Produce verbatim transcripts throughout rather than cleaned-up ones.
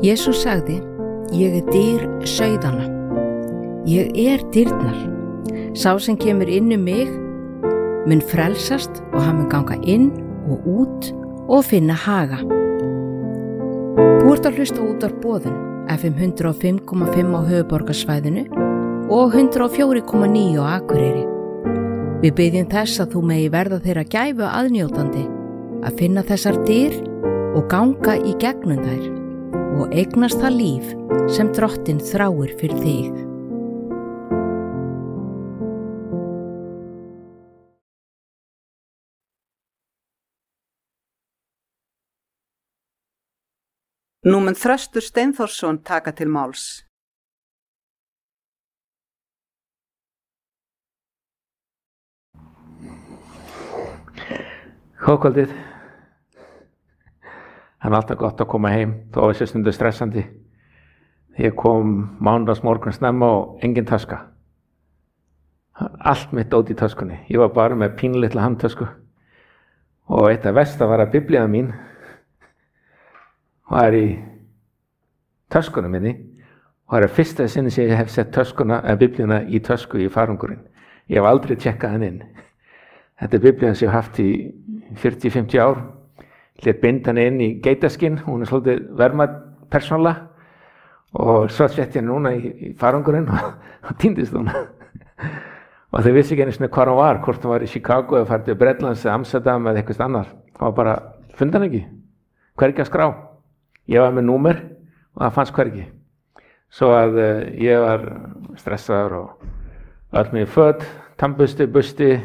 Jesús sagði, ég er dyr sauðanna. Ég er dyrnar. Sá sem kemur inn um mig mun frelsast og hann mun ganga inn og út og finna haga. Þú ert að hlusta út af boðun F M hundrað og fimm komma fimm á höfuðborgarsvæðinu og hundrað og fjögur komma níu á Akureyri. Við biðjum þess að þú megi verða þeirra gæfu aðnjótandi að finna þessar dyr og ganga í gegnum þær og eignast það líf sem Drottinn þráir fyrir þig. Nú mun Þröstur Steinþórsson taka til máls. Góðkvöldið. Það er alltaf gott að koma heim, þó þessi stundu stressandi. Ég kom mánudagsmorgun snemma og engin taska. Allt mitt ót í taskunni. Ég var bara með pínlitla handtösku. Og eitt af versta var að biblían mín var í töskunum minni og það er fyrsta sinni sem ég hef sett töskuna eða biblíuna í tösku í farangurinn. Ég hef aldrei tjekkað hann inn. Þetta er biblían sem ég hef haft í fjörutíu til fimmtíu ár. Ég lét binda hann inn í geitaskinn, hún er svolítið verðmæt persónulega og svo sett ég hann núna í, í farangurinn og, og týndist hún. Og þau vissi ekki einu sinni hvar hann var, hvort hann var í Chicago eða farið til Bretlands eða Amsterdam eða eitthvað annar. Það var bara, funda hann ekki, hvergi að skrá. Ég var með númer og það fannst hvergi. Svo að uh, ég var stressaður og öll mig föt, tannbusti, busti,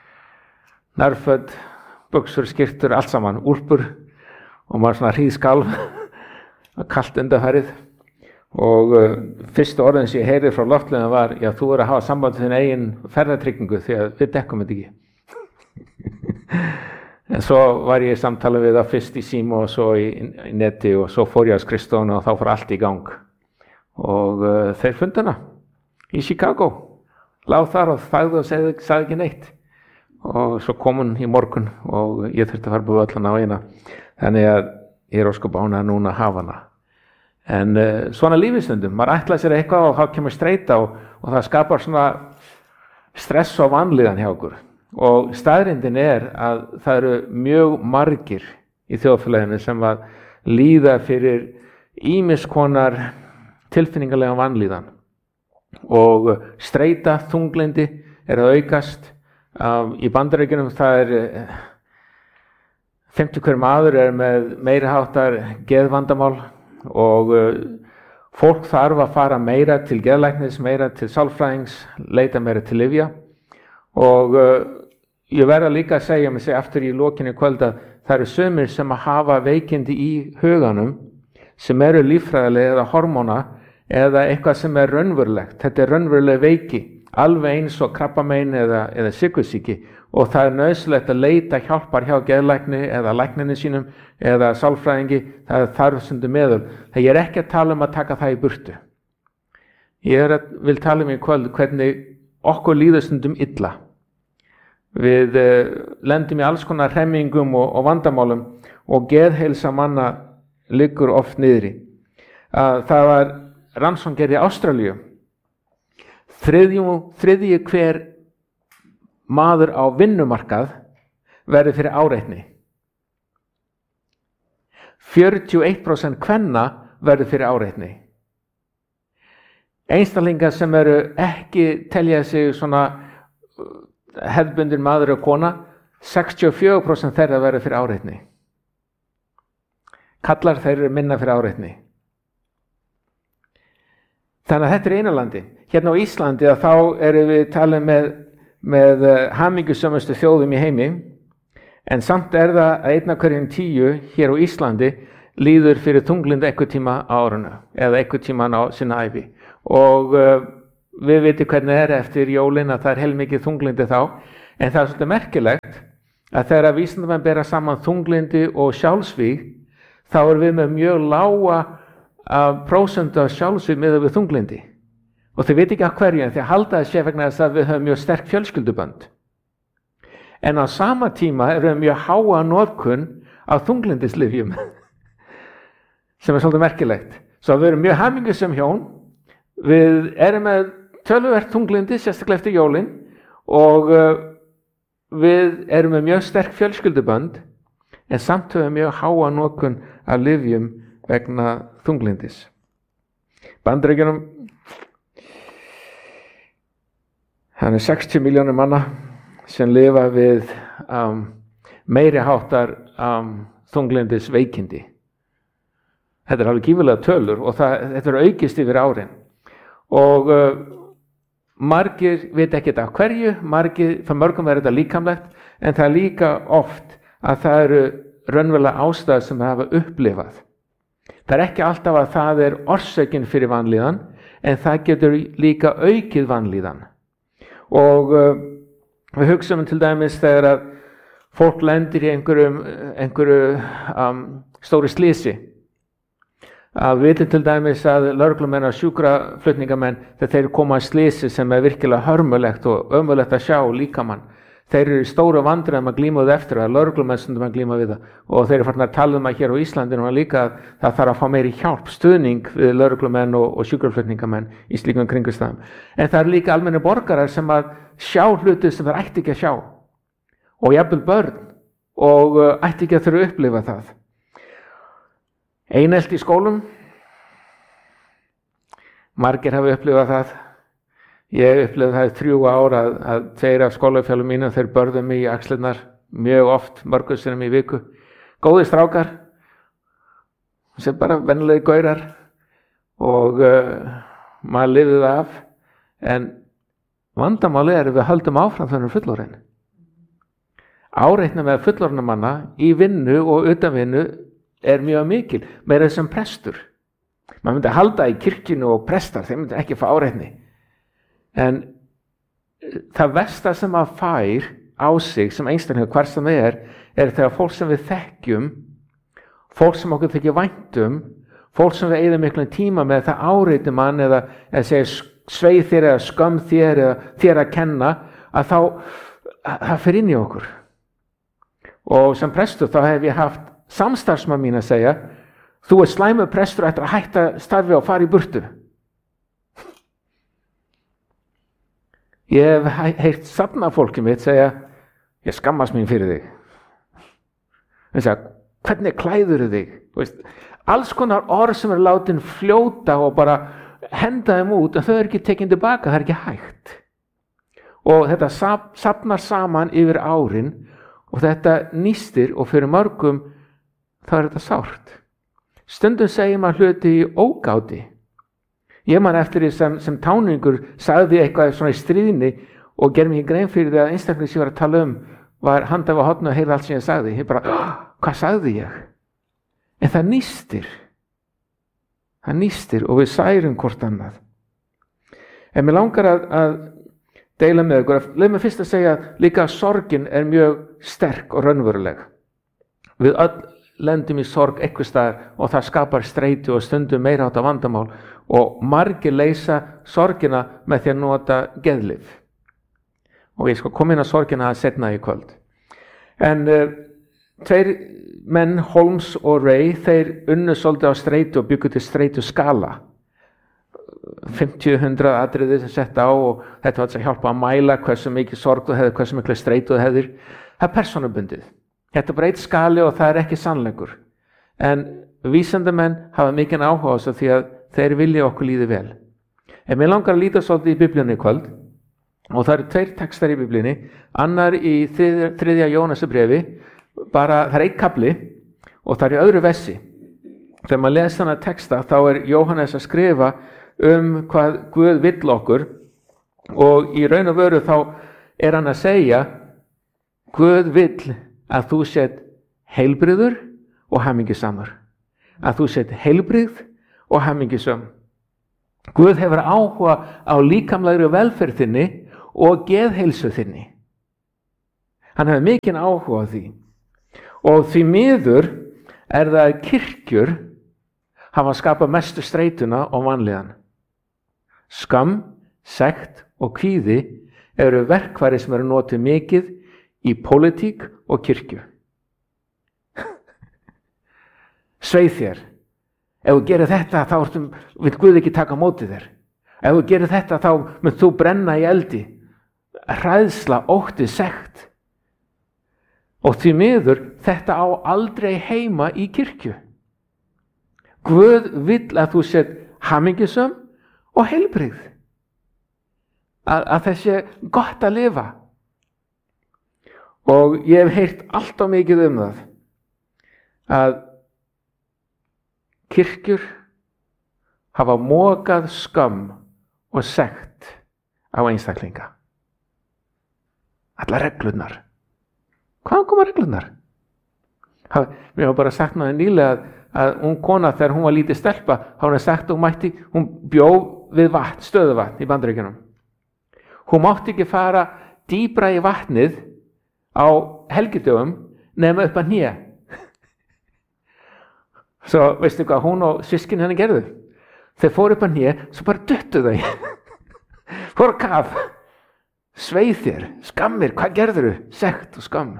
nærföt, buxur, skyrtur, allt saman, úlpur og maður svona hríðskalf, kalt undanfarið. Og uh, fyrstu orðin sem ég heyrði frá loftleiðum var, já, þú er að hafa samband við þinn eigin ferðatryggingu því að við dekkum þetta ekki. En svo var ég í samtali við það fyrst í síma og svo í, í neti og svo fór ég á skrifstofuna og þá fór allt í gang. Og uh, þeir fundu hana í Chicago. Lá þar og þagði og sagði, sagði ekki neitt. Og svo kom hún í morgun og ég þurfti að fara búið allan á eina. Þannig að ég er ósköp ánægður núna að hafa hana. En uh, svona lífistundum, maður ætlaði sér eitthvað og þá kemur streita og, og það skapar svona stress og vanlíðan hjá okkur. Og staðreyndin er að það eru mjög margir í þjóðfélaginu sem að líða fyrir ýmiss konar tilfinningalega vanlíðan. Og streita, þunglyndi er að aukast. Um, í Bandaríkjunum það er fimmti hver maður er með meiri háttar geðvandamál og uh, fólk þarf að fara meira til geðlæknis, meira til sálfræðings, leita meira til lyfja. Og uh, ég verða líka að segja mig sig aftur í lokinu kvöld að það eru sumir sem að hafa veikindi í huganum sem eru líffræðilega eða hormóna eða eitthvað sem er raunverulegt. Þetta er raunveruleg veiki, alveg eins og krabbamein eða, eða sykursýki og það er nauðsynlegt að leita hjálpar hjá geðlækni eða lækninni sínum eða sálfræðingi, það er þarf stundum meðul. Það ég er ekki að tala um að taka það í burtu. Ég er að, vil tala um í kvöld hvernig okkur líður stundum illa. Við uh, lendum í alls konar hremmingum og, og vandamálum og geðheilsa manna liggur oft niðri. Uh, það var rannsókn gerð í Ástralíu. Þriðji hver maður á vinnumarkað verður fyrir áreitni. fjörutíu og eitt prósent kvenna verður fyrir áreitni. Einstaklingar sem eru ekki telja sig svona hefðbundin maður og kona, sextíu og fjögur prósent þeirra verður fyrir áreitni. Kallar þeir eru minna fyrir áreitni. Þannig að þetta er eina landi. Hérna á Íslandi að þá erum við talið með, með hamingjusömustu þjóðum í heimi, en samt er það að einn af hverjum tíu hér á Íslandi líður fyrir þunglyndi eitthvað tíma á árinu eða eitthvað tíma á sinna ævi. Og uh, við veitum hvernig það er eftir jólin að það er heilmikið þunglyndi þá, en það er svolítið merkilegt að þegar vísindamenn bera saman þunglyndi og sjálfsvíg, þá er við með mjög lága prósent af sjálfsvíg miðað við þunglyndi. Og þau veit ekki af hverju, en þau halda að sé vegna þess að við höfum mjög sterk fjölskyldubönd. En á sama tíma erum við mjög háa notkun af þunglyndislyfjum, sem er svolítið merkilegt. Svo við erum mjög hamingjusöm hjón, við erum með töluvert þunglindi, sérstaklega eftir jólin, og uh, við erum með mjög sterk fjölskyldubönd, en samt höfum mjög háa notkun af lyfjum vegna þunglindis. Bandaríkjunum, það er sextíu milljónir manna sem lifa við um, meiri háttar um, þunglindis veikindi. Þetta er alveg gífurlega tölur og það, þetta er aukist yfir árin. Og uh, margir veit ekkert af hverju, margir, fyrir mörgum er þetta líkamlegt, en það er líka oft að það eru raunverulega ástæður sem það hafa upplifað. Það er ekki alltaf að það er orsökin fyrir vanlíðan, en það getur líka aukið vanlíðan. Og uh, við hugsaum til dæmis þegar að fólk lendir í einhverjum, einhverju um, stóri slysi. Að við vitum til dæmis að lögreglumenn og sjúkraflutningamenn, þegar þeir koma að slysi sem er virkilega hörmulegt og ömurlegt að sjá líkamann, þeir eru í stóru vandræðum að glíma við eftir að lögreglumenn stundum að glíma við það, og þeir eru farin að tala um að hér á Íslandi og líka að það þarf að fá meiri hjálp, stuðning við lögreglumenn og, og sjúkraflutningamenn í slíkum kringumstæðum. En það eru líka almennir borgarar sem að sjá hluti sem þeir ætti ekki að sjá, og jafnvel börn, og uh, ætti ekki að þurfa að upplifa það. Einelti í skólum, margir hafa upplifað það. Ég upplifði það í þrjú ár að, að tveir af skólafjálum mínum, þeir börðu mig í axlirnar mjög oft, mörgum sinnum í viku. Góðir strákar, sem bara venjulegi gaurar, og uh, maður lifði það af, en vandamáli er að við höldum áfram þannig fullorðin. Áreitna með fullorðna manna í vinnu og utan vinnu er mjög mikil, meira sem prestur. Man myndi halda í kirkjunu og prestar, þeir myndi ekki fá áreitni. En það versta sem að fær á sig sem einstaklingur hvar sem það er, er þegar fólk sem við þekkjum, fólk sem okkur þykir vænt um, fólk sem við eyðum miklum tíma með, það áreitir mann eða, eða segir sveið þér eða skömm þér eða þér að kenna, að þá það fer inn í okkur. Og sem prestur þá hef ég haft samstarfsmann mín að segja, þú er slæmur prestur eftir að hætta starfi og fara í burtu. Ég hef heyrt safna fólki mitt segja, ég skammast mín fyrir þig. Það segja, hvernig klæður þig? Veist, alls konar orð sem er látin fljóta og bara henda þeim út, en þau er ekki tekin tilbaka, það er ekki hægt. Og þetta safnar saman yfir árin, og þetta nýstir, og fyrir mörgum þá er þetta sárt. Stundum segir maður hluti í ógáti. Ég man eftir því sem, sem táningur sagði eitthvað svona í stríðinni og gerði mér grein fyrir því að einstaklega sem ég var að tala um var handað á hornu og heyrði allt sem ég sagði. Ég bara, hvað sagði ég? En það nýstir. Það nýstir og við særum hvort annað. En mér langar að, að deila með ykkur. Leif mig fyrst að segja líka að sorgin er mjög sterk og raunveruleg. Við öll lendum í sorg einhvers staðar og það skapar streitu og stundum meira átta vandamál og margir leysa sorgina með því að nota geðlyf. Og ég skal koma inn á sorgina að setna í kvöld. En uh, tveir menn, Holmes og Ray, þeir unnu svolítið á streitu og byggu til streitu skala. fimmtíu hundrað atriði sem sett á og þetta var að hjálpa að mæla hversu mikið sorg þú hefðir, hversu mikið streitu þú hefðir. Það er persónubundið. Þetta er bara eitt skali og það er ekki sannleikur. En vísindamenn hafa mikinn áhuga á þessu því að þeir vilja okkur líði vel. En mér langar að líta svolítið í Biblíunni í kvöld og það eru tveir textar í Biblíunni, annar í þriðja, þriðja Jónasarbréfi, bara það er einn kafli og það er í öðru vessi. Þegar maður les þennan texta þá er Jóhannes að skrifa um hvað Guð vill okkur og í raun og veru þá er hann að segja Guð vill að þú sett heilbrigður og hamingjusamur. Að þú sett heilbrigð og hamingjusöm. Guð hefur áhuga á líkamlegri velferð þinni og geðheilsu þinni. Hann hefur mikinn áhuga á því. Og því miður er það að kirkjur hafa skapað mestu streituna og vanlíðan. Skam, sekt og kvíði eru verkfæri sem eru notið mikið í pólitík og kirkju. Sveið þér Ef þú gerir þetta, þá ertum, vil Guð ekki taka á móti þér. Ef þú gerir þetta, þá mun þú brenna í eldi. Hræðsla, ótti, sekt. Og því miður, þetta á aldrei heima í kirkju. Guð vill að þú sért hamingjusöm og heilbrigð. Að, að það sé gott að lifa. Og ég hef heyrt allt of mikið um það að kirkjur hafa mokað skömm og sekt á einstaklinga. Allar reglurnar. Hvaðan koma reglurnar? Mér var bara sagt náðu nýlega að, að hún kona þegar hún var lítið stelpa, þá hún sagt að hún mætti, hún bjó við vatn, stöðuvatn í Bandaríkjunum. Hún mátti ekki fara dýpra í vatnið á helgidögum nema upp að hné. Svo veistu hvað hún og systkin henni gerðu? Þeir fóru upp að hné, svo bara duttu þau. Fóru að kaf. Sveið þér, skammir, hvað gerðurðu? Sekt og skamm.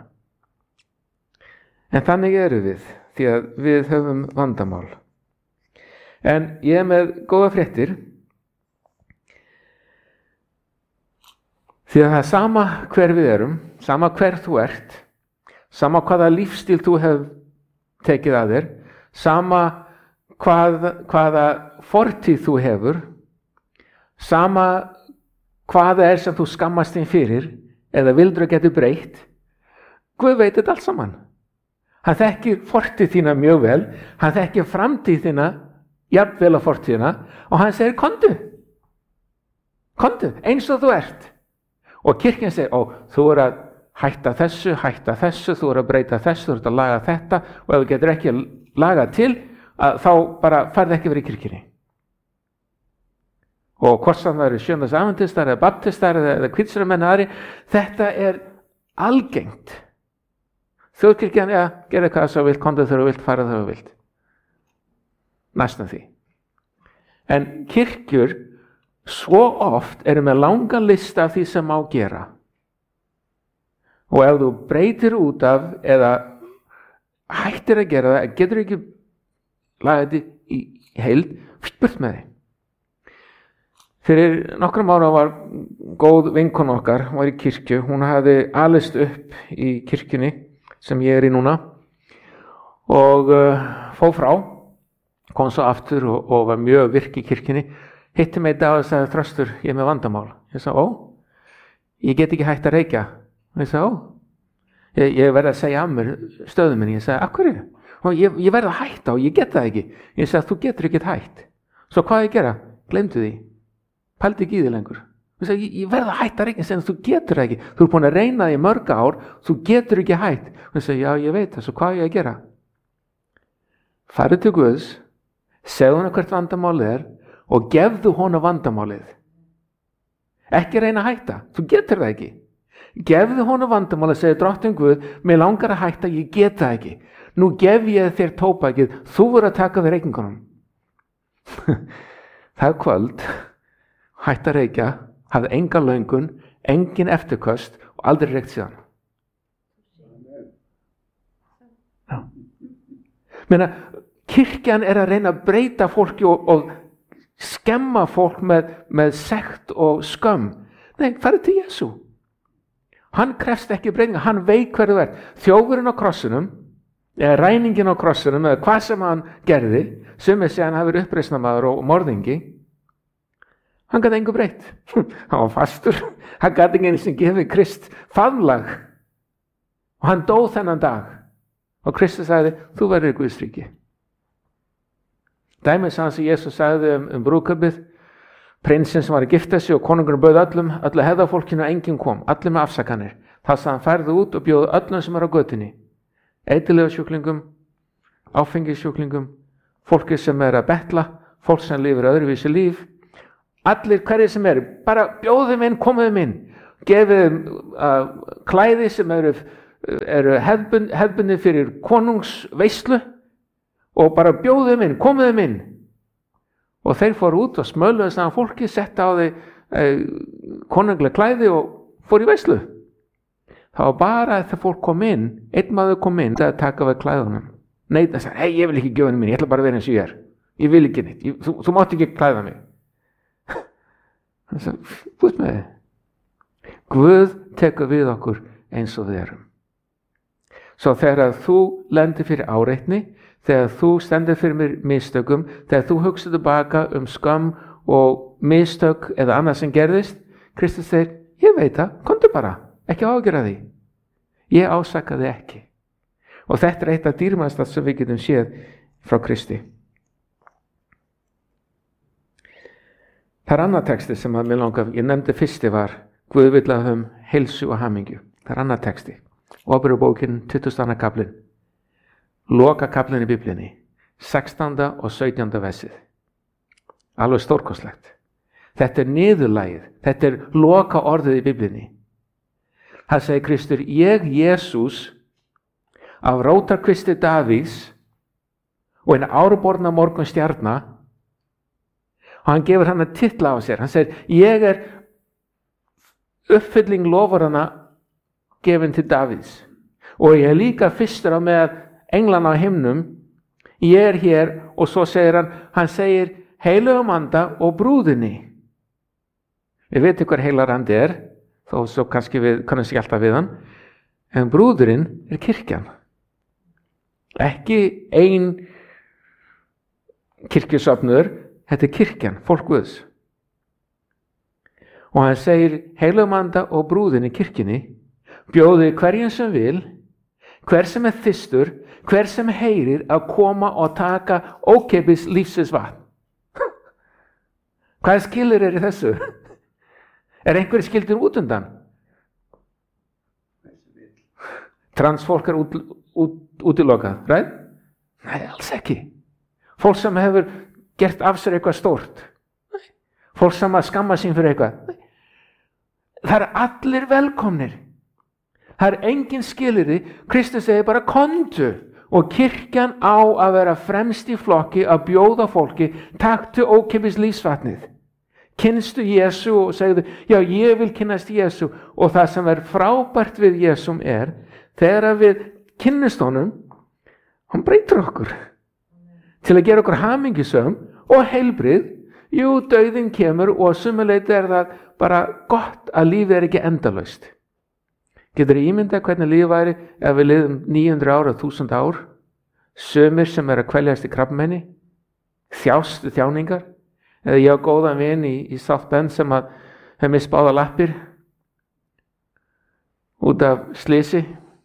En þannig eru við, því að við höfum vandamál. En ég er með góða fréttir, því að það er sama hver við erum, sama hver þú ert, sama hvaða lífstíl þú hefur tekið að þér, sama hvað, hvaða fortíð þú hefur, sama hvað er sem þú skammast þín fyrir eða vildur að geta breytt, Guð veit þetta allt saman. Hann þekkir fortíð þína mjög vel, hann þekkir framtíð þína jafnvel á fortíðina og hann segir komdu, komdu eins og þú ert. Og kirkjan segir, ó, þú er að hætta þessu, hætta þessu, þú er að breyta þessu, þú er að laga þetta og ef þú getur ekki að laga til, að þá bara farði ekki verið í kirkjunni. Og hvort sem það eru Sjöndans adventistar eða baptistar eða, eða kvitsramenn aðri, þetta er algengt. Þjóðkirkjan, ja, gera hvað þú vilt, komdu þegar þú vilt, fara þegar þú vilt. Næstum því. En kirkjur svo oft eru með langan lista af því sem má gera. Og ef þú breytir út af eða hættir að gera það, getur ekki lagað þetta í heild, burt með því. Fyrir nokkrum ára var góð vinkona okkar, hún var í kirkju, hún hafði alist upp í kirkjunni sem ég er í núna og uh, fór frá, kom svo aftur og, og var mjög virk í kirkjunni, hitti mig í dag og sagði, Þröstur, ég er með vandamál. Ég sagði, ó, ég get ekki hægt að reykja. Og ég sagði, ó, ég, ég verði að segja af mér stöðum minni. Ég sagði, af hverju? Og ég, ég verði að hætta og ég get það ekki. Ég sagði, þú getur ekki hætt. Svo hvað ég gera? Gleymdu því. Pældi ekki í því lengur. Ég sagði, ég, ég verði að hætta að reykja, sem þú getur það ekki. Þú er búin að reyna því í mörg ár, þú getur ekki hætt. Og ég sagði, já, ég veit það, svo hvað ég að gera? Farðu til Guðs, segðu hana hvert vandamálið er og gefðu hona vandamálið. Ekki reyna að hætta, þú getur það ekki. Gefðu hona vandamálið, segðu Drottinn Guð, mér langar að hætta, ég get það ekki. Nú gef ég þér tóbakið, þú verður að taka við reykingunum. Það er kvöld, hætta að reykja, hafði enga löngun, engin eftirköst og aldrei reykt síðan. Já. Meina, kirkjan er að reyna að breyta fólki og, og skemma fólk með, með sekt og skömm. Nei, farið til Jesú. Hann krefst ekki breytinga, hann veit hver þú ert. Þjófurinn á krossinum, eða ræningin á krossinum, eða hvað sem hann gerði, sem er segjan hafi verið uppreisnarmaður og morðingi, hann gæti engu breytt. Hann var fastur, hann gæti enginn sem gefið Krist faðmlag. Og hann dó þennan dag. Og Kristus sagði, þú verður í Guðs ríki. Dæmið sann sem Jesus sagði um, um brúðkaupið, prinsinn sem var að gifta sig og konungurinn bauð öllum, öllu hefðafólkinu og enginn kom, allir með afsakanir. Það sagði hann, færðu út og bjóðu öllum sem er á götunni. Eiturlega sjúklingum, áfengissjúklingum, fólki sem er að betla, fólk sem lifir öðruvísi líf, allir hverjir sem eru, bara bjóðum inn, komuðum inn, gefið uh, klæði sem eru, eru hefðbund, hefðbundi fyrir konungsveislu og bara bjóðum inn, komuðum inn. Og þeir fóru út og smöluðu saman fólki, setta á þeir uh, konunglega klæði og fóru í veislu. Það var bara að það fólk kom inn, einn maður kom inn, það taka við klæðunum. Nei, það sagði, hei, ég vil ekki gjöfa henni mín, ég ætla bara að vera eins og ég er. ég vil ekki neitt, ég, þú, þú mátt ekki klæða mig. Hann sagði, búið með þið. Guð tekur við okkur eins og við erum. Svo þegar þú lendir fyrir áreitni, þegar þú stendur fyrir mistökum, þegar þú hugsar tilbaka um skam og mistök eða annað sem gerðist, Kristus segir, ég veit það, komdu bara, ekki ágjöra því. Ég ásaka þig ekki. Og þetta er eitt af dýrmætasta sem við getum séð frá Kristi. Það er annar texti sem að mér langar, ég nefndi fyrsti var Guð vill að höfum heilsu og hamingju. Það er annar texti. Óperubókin tuttugasta og annar kaflinn. Loka kaflinn í Biblíunni. sextánda og sautjánda versið. Alveg stórkostlegt. Þetta er niðurlagið. Þetta er loka orðið í Biblíunni. Það segir Kristur, ég, Jesús, af rótarkvisti Davíðs og einn áruborna morgun stjarna, og hann gefur hann að titla á sér. Hann segir, ég er uppfylling loforðanna gefin til Davíðs. Og ég er líka fyrstur á með englana á himnum. Ég er hér, og svo segir hann, hann segir heilögum anda og brúðinni. Við veitum hver heilar andi er, þó svo kannski við kannast ekki alltaf við hann, en brúðurinn er kirkjan. Ekki ein kirkjusöfnur, þetta er kirkjan, fólk Guðs. Og hann segir heilögum anda og brúðinni kirkjunni, bjóði hverjum sem vil, hver sem er þyrstur, hver sem heyrir að koma og taka ókeypis lífsins vatn. Hvaða skilur er í þessu? Er einhverju skildur út undan? Transfólk er út, út, útilokað, ræð? Nei, alls ekki. Fólk sem hefur gert af sér eitthvað stórt. Nei. Fólk sem að skamma sín fyrir eitthvað. Nei. Það er allir velkomnir. Það er engin skilyrði. Kristus segir bara komdu. Og kirkjan á að vera fremst í flokki að bjóða fólki, taktu ókeypis lífsvatnið. Kynnstu Jésu og segðu, já, ég vil kynnast Jésu. Og það sem er frábært við Jésum er, þegar við kynnist honum, hann breytir okkur. Til að gera okkur hamingjusöm og heilbrigð. Jú, dauðinn kemur og sumuleyti er það bara gott að lífið er ekki endalaust. Getur ímyndað hvernig lífið væri ef við liðum níu hundruð ára, þúsund ár, sumir sem er að kveljast í krabbmeini, þjást þjáningar, eða ég á góðan vin í, í South Bend sem að hef mist báða lappir út af slysi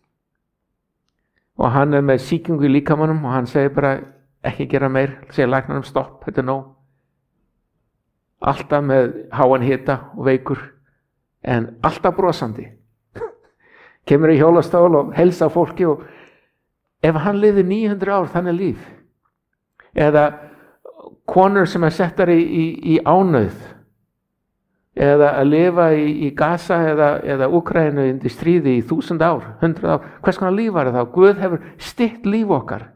og hann er með sýkingu í líkamanum og hann segir bara ekki gera meir, segir læknanum stopp, þetta er nóg. Alltaf með háan hita og veikur, en alltaf brosandi. Kemur í hjólastól og helsa fólki og ef hann lifir níu hundruð ár, þannig líf. Eða konur sem er settar í, í, í ánauð, eða að lifa í, í Gaza eða, eða Úkraínu í stríði í þúsund ár, hundrað ár. Hvers konar líf var það? Guð hefur stytt líf okkar.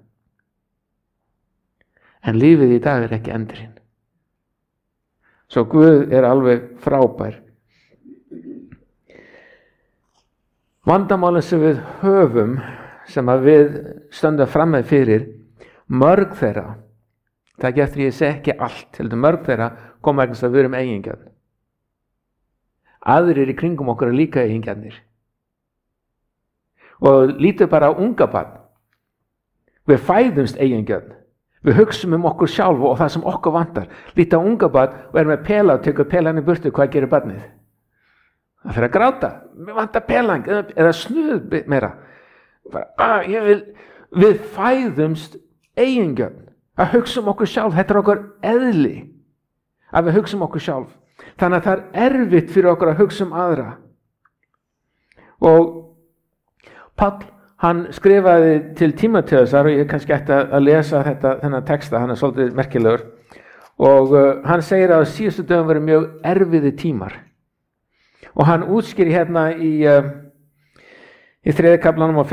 En lífið í dag er ekki endurinn. Svo Guð er alveg frábær. Vandamálinn sem við höfum, sem að við stöndum fram með fyrir, mörg þeirra, það getur ég segi ekki allt, heldur mörg þeirra koma ekki að við erum eigingjarn. Aðrir í kringum okkur er líka eigingjarnir. Og lítið bara á unga barn. Við fæðumst eigingjarn. Við hugsum um okkur sjálf og það sem okkur vantar. Lítið á unga barn og erum með pela og tekur pelan í burtu, hvað gerir barnið? Það fyrir að gráta, mér vantar pelang eða snuð meira. Bara, ah, ég vil, við fæðumst eigingjarn. Að hugsa um okkur sjálf, þetta er okkur eðli. Að við hugsa um okkur sjálf. Þannig að það er erfitt fyrir okkur að hugsa um aðra. Og Páll, hann skrifaði til Tímóteusar, og ég kannski ætti að lesa þetta, þennan texta, hann er svolítið merkilegur. Og uh, hann segir að síðustu dögum verið mjög erfiði tímar. Og hann útskýri hérna í, uh, í þriðja kaflanum og